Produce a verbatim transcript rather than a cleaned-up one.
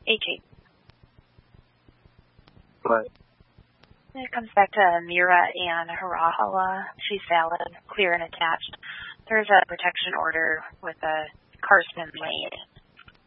H eight. What? It comes back to Mira and Harahala. She's valid, clear and attached. There's a protection order with a Carson Lane